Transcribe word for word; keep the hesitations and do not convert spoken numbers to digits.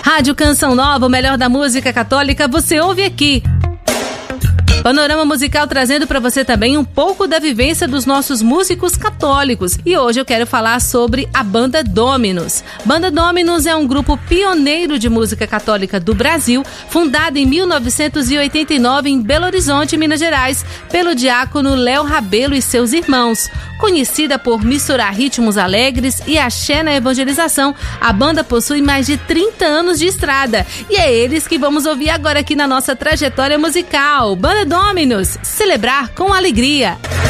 Rádio Canção Nova, o melhor da música católica, você ouve aqui. Panorama musical trazendo para você também um pouco da vivência dos nossos músicos católicos. E hoje eu quero falar sobre a Banda Dominus. Banda Dominus é um grupo pioneiro de música católica do Brasil, fundado em mil novecentos e oitenta e nove em Belo Horizonte, Minas Gerais, pelo diácono Léo Rabelo e seus irmãos. Conhecida por misturar ritmos alegres e axé na evangelização, a banda possui mais de trinta anos de estrada. E é eles que vamos ouvir agora aqui na nossa trajetória musical. Banda Dominus, celebrar com alegria.